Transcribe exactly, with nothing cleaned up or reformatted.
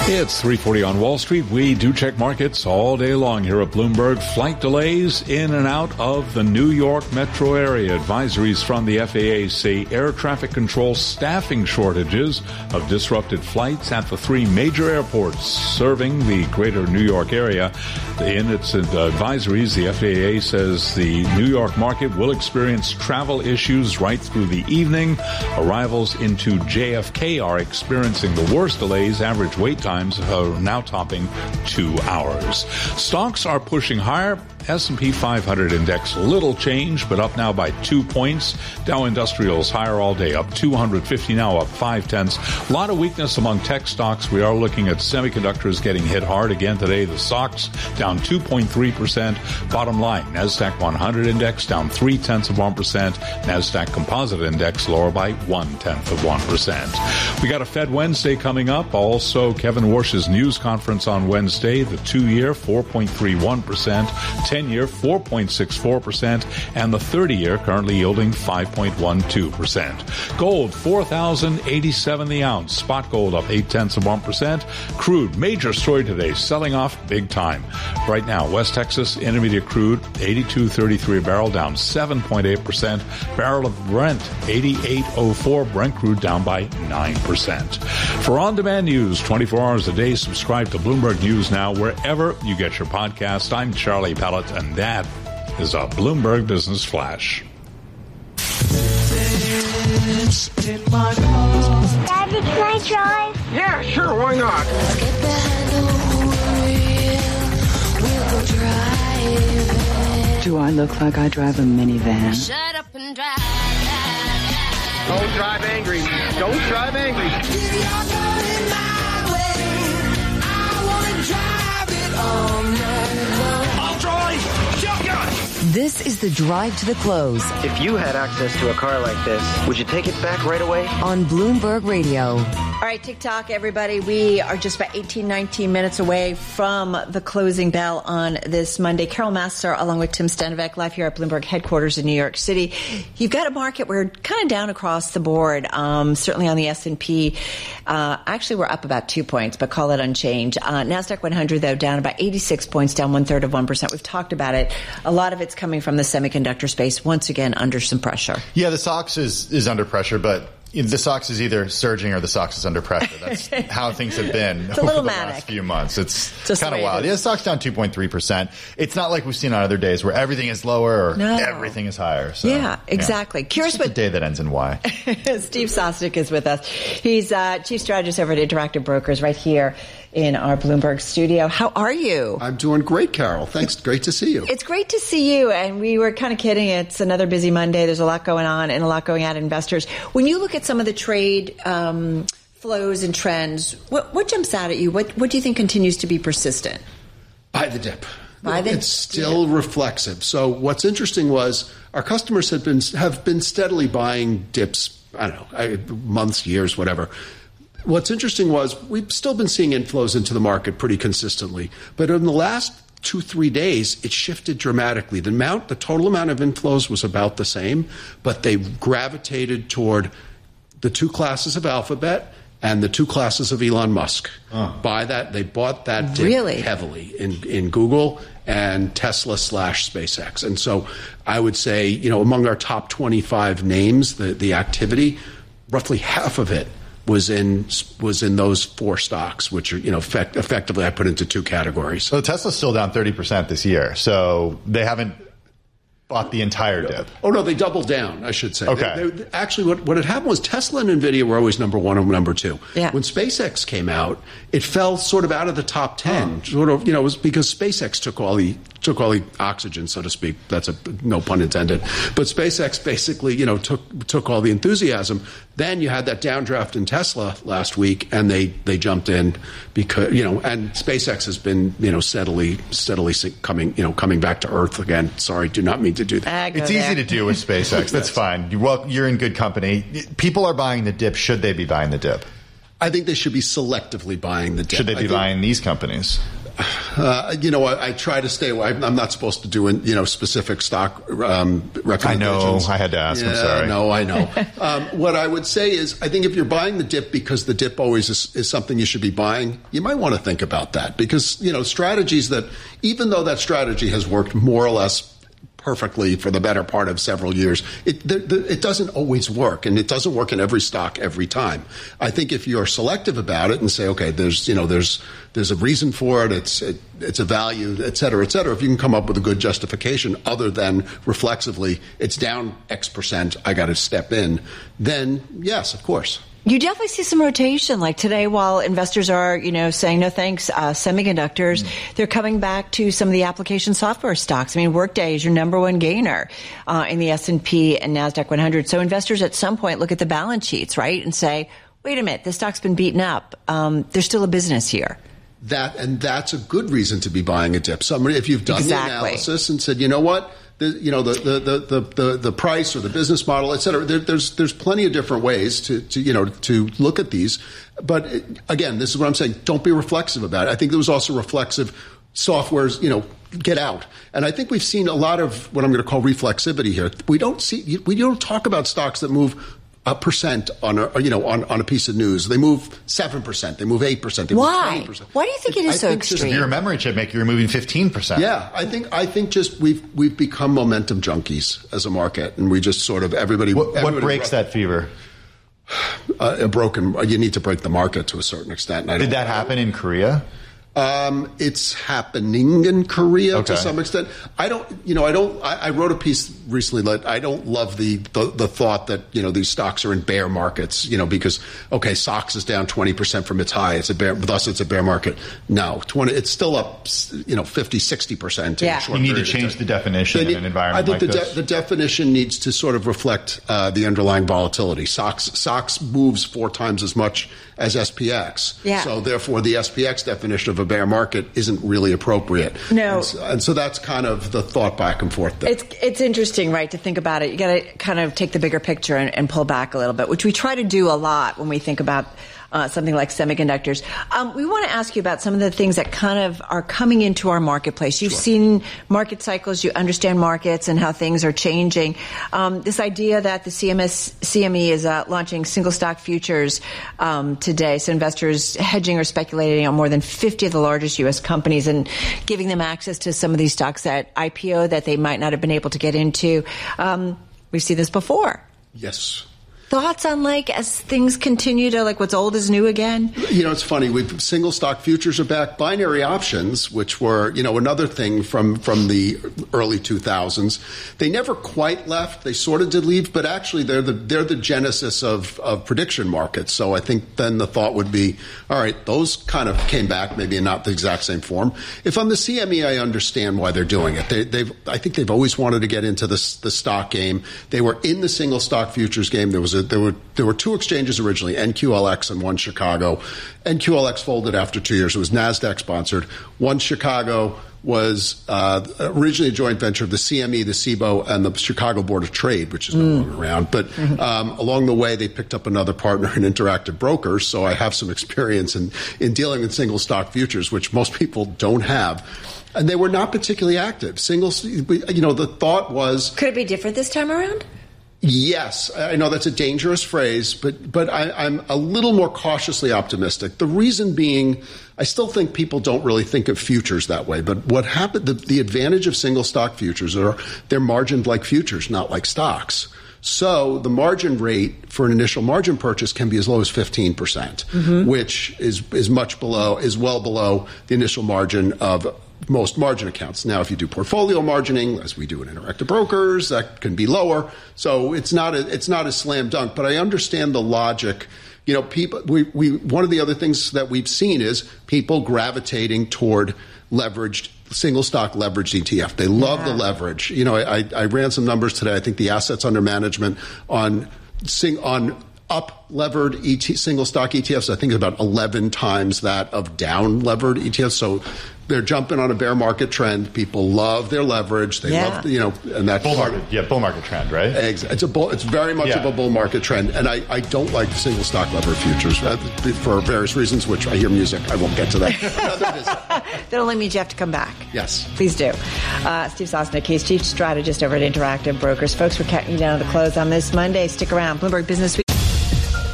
It's three forty on Wall Street. We do check markets all day long here at Bloomberg. Flight delays in and out of the New York metro area. Advisories from the F A A say air traffic control staffing shortages of disrupted flights at the three major airports serving the greater New York area. In its advisories, the F A A says the New York market will experience travel issues right through the evening. Arrivals into J F K are experiencing the worst delays. Average wait time are now topping two hours. Stocks are pushing higher. S and P five hundred index, little change, but up now by two points. Dow Industrials higher all day, up two hundred fifty now, up five tenths. A lot of weakness among tech stocks. We are looking at semiconductors getting hit hard again today. The S O X down two point three percent. Bottom line, NASDAQ one hundred index down three tenths of one percent. NASDAQ Composite Index lower by one tenth of one percent. We got a Fed Wednesday coming up. Also, Kevin Warsh's news conference on Wednesday. The two-year four point three one percent. ten-year four point six four percent, and the thirty-year currently yielding five point one two percent. Gold, four thousand eighty-seven the ounce. Spot gold up eight tenths of one percent. Crude, major story today, selling off big time. Right now, West Texas Intermediate crude, eighty-two thirty-three a barrel, down seven point eight percent. Barrel of Brent, eighty-eight oh four. Brent crude down by nine percent. For on-demand news, twenty-four hours a day, subscribe to Bloomberg News Now wherever you get your podcast. I'm Charlie Pellett, and that is a Bloomberg Business Flash. Daddy, can I drive? Yeah, sure, why not? Do I look like I drive a minivan? Shut up and drive. Don't drive angry. Don't drive angry. I'll drive. Shotgun. This is the Drive to the Close If you had access to a car like this, would you take it back right away? on Bloomberg Radio. All right, TikTok, everybody. We are just about eighteen, nineteen minutes away from the closing bell on this Monday. Carol Master, along with Tim Stanovic, live here at Bloomberg headquarters in New York City. You've got a market where kind of down across the board, um, certainly on the S and P. Uh, actually, we're up about two points, but call it unchanged. Uh, NASDAQ one hundred, though, down about eighty-six points, down one-third of one percent. We've talked about it. A lot of it's coming from the semiconductor space, once again, under some pressure. Yeah, the S O X is, is under pressure, but the S O X is either surging or the S O X is under pressure. That's how things have been It's a over little the manic. last few months. It's Just kind the of way it wild. is. Yeah, the S O X down two point three percent. It's not like we've seen on other days where everything is lower or No. everything is higher. So, Yeah, exactly. Curious It's just what- a day that ends in Y. Steve Sosnick is with us. He's uh, chief strategist over at Interactive Brokers right here in our Bloomberg studio. How are you? I'm doing great, Carol. Thanks. Great to see you. It's great to see you. And we were kind of kidding. It's another busy Monday. There's a lot going on and a lot going at investors. When you look at some of the trade um, flows and trends, what, what jumps out at you? What, what do you think continues to be persistent? Buy the dip. Buy the it's still reflexive. So what's interesting was our customers have been have been steadily buying dips. I don't know, I- months, years, whatever. What's interesting was we've still been seeing inflows into the market pretty consistently, but in the last two, three days, it shifted dramatically. The amount, the total amount of inflows was about the same, but they gravitated toward the two classes of Alphabet and the two classes of Elon Musk. Oh. Buy that. They bought that dip Really? heavily in, in Google and Tesla slash SpaceX. And so I would say, you know, among our top twenty-five names, the, the activity, roughly half of it was in was in those four stocks, which are, you know, effect, effectively I put into two categories. So Tesla's still down thirty percent this year. So they haven't bought the entire dip. Oh, no, they doubled down, I should say. Okay. They, they, actually, what, what had happened was Tesla and NVIDIA were always number one and number two. Yeah. When SpaceX came out, it fell sort of out of the top ten. Sort of, you know, it was because SpaceX took all the took all the oxygen, so to speak. That's a no pun intended. But SpaceX basically, you know, took took all the enthusiasm. Then you had that downdraft in Tesla last week, and they, they jumped in because, you know, and SpaceX has been, you know, steadily steadily coming, you know, coming back to Earth again. Sorry, do not mean to do that. Ah, go It's there. easy to do with SpaceX. That's fine. You, well, you're in good company. People are buying the dip. Should they be buying the dip? I think they should be selectively buying the dip. Should they I be think- buying these companies? Uh, you know, I, I try to stay away. I'm not supposed to do, you know, specific stock um, recommendations. I know. I had to ask. Yeah, I'm sorry. No, I know. um, what I would say is, I think if you're buying the dip because the dip always is, is something you should be buying, you might want to think about that because, you know, strategies that, even though that strategy has worked more or less perfectly for the better part of several years, it the, the, it doesn't always work, and it doesn't work in every stock every time. I think if you're selective about it and say, okay, there's you know there's there's a reason for it, it's it, it's a value, et cetera, et cetera. If you can come up with a good justification other than reflexively, it's down X percent, I got to step in, then yes, of course. You definitely see some rotation. Like today, while investors are, you know, saying no thanks, uh, semiconductors, mm. they're coming back to some of the application software stocks. I mean, Workday is your number one gainer uh, in the S and P and NASDAQ one hundred. So investors at some point look at the balance sheets, right, and say, wait a minute, this stock's been beaten up. Um, there's still a business here. That and that's a good reason to be buying a dip. Somebody, if you've done exactly. the analysis and said, you know what, the, you know the, the, the, the, the price or the business model, et cetera. There, there's there's plenty of different ways to, to you know to look at these. But it, again, this is what I'm saying. Don't be reflexive about it. I think there was also reflexive softwares. You know, get out. And I think we've seen a lot of what I'm going to call reflexivity here. We don't see we don't talk about stocks that move a percent on a you know on, on a piece of news. They move seven percent. They move eight percent. They Why? move twenty percent. Why do you think it is I so extreme? If you're a memory chip maker, you're moving fifteen percent. Yeah, I think I think just we've we've become momentum junkies as a market, and we just sort of everybody. What, everybody what breaks that fever? Uh, a broken. You need to break the market to a certain extent. Did that happen in Korea? Um, it's happening in Korea okay. to some extent. I don't, you know, I don't, I, I wrote a piece recently that I don't love the, the, the thought that, you know, these stocks are in bear markets, you know, because, okay, S O X is down twenty percent from its high. It's a bear, thus it's a bear market. No, twenty, it's still up, you know, fifty, sixty percent. Yeah. In a short you need to period change of the definition need, in an environment I think like the, this. de- the definition needs to sort of reflect, uh, the underlying volatility. S O X, S O X moves four times as much as S P X. Yeah. So therefore the S P X definition of a bear market is isn't really appropriate. No. And so, and so that's kind of the thought back and forth there. It's it's interesting, right, to think about it. You got to kind of take the bigger picture and, and pull back a little bit, which we try to do a lot when we think about uh, something like semiconductors. Um, we want to ask you about some of the things that kind of are coming into our marketplace. You've sure. seen market cycles, you understand markets and how things are changing. Um, this idea that the C M S, C M E is uh, launching single stock futures um, today, so investors hedging or speculating on more than fifty of the largest U S companies and giving them access to some of these stocks at I P O that they might not have been able to get into. Um, we've seen this before. Yes. Thoughts on, like, as things continue to, like, what's old is new again? You know, it's funny. We've single stock futures are back. Binary options, which were, you know, another thing from, from the early two thousands. They never quite left. They sort of did leave, but actually they're the, they're the genesis of, of prediction markets. So I think then the thought would be, all right, those kind of came back, maybe in not the exact same form. If I'm the C M E, I understand why they're doing it. They, they've, I think they've always wanted to get into the, the stock game. They were in the single stock futures game. There was a There were there were two exchanges originally, N Q L X and one Chicago. N Q L X folded after two years. It was NASDAQ sponsored. One Chicago was uh, originally a joint venture of the C M E, the S I B O, and the Chicago Board of Trade, which is no mm. longer around. But um, along the way, they picked up another partner in Interactive Brokers. So I have some experience in, in dealing with single stock futures, which most people don't have. And they were not particularly active. Single, you know, the thought was, could it be different this time around? Yes, I know that's a dangerous phrase, but but I, I'm a little more cautiously optimistic. The reason being, I still think people don't really think of futures that way. But what happened, the, the advantage of single stock futures are they're margined like futures, not like stocks. So the margin rate for an initial margin purchase can be as low as fifteen percent, mm-hmm. which is is much below, is well below the initial margin of most margin accounts. Now, if you do portfolio margining, as we do in Interactive Brokers, that can be lower. So it's not a, it's not a slam dunk. But I understand the logic. You know, people. We, we one of the other things that we've seen is people gravitating toward leveraged single stock leveraged E T F. They love yeah. the leverage. You know, I, I ran some numbers today. I think the assets under management on sing on up levered E T, single stock E T Fs, I think about eleven times that of down levered E T Fs. So they're jumping on a bear market trend. People love their leverage. They Yeah. love, you know, and that Bull part- market, yeah, bull market trend, right? Ex- It's a bull, it's very much Yeah. of a bull market trend, and I, I don't like single stock lever futures uh, for various reasons. Which I hear music. I won't get to that. Another visit. That only means you have to come back. Yes. Please do. Uh, Steve Sosnick, he's chief strategist over at Interactive Brokers. Folks, we're counting you down to the close on this Monday. Stick around. Bloomberg Business Week.